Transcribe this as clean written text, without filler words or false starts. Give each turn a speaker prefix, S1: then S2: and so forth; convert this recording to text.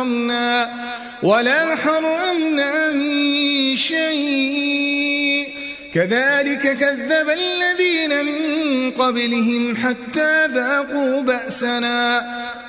S1: حرمنا من شيء كذلك كذب الذين من قبلهم حتى ذاقوا بأسنا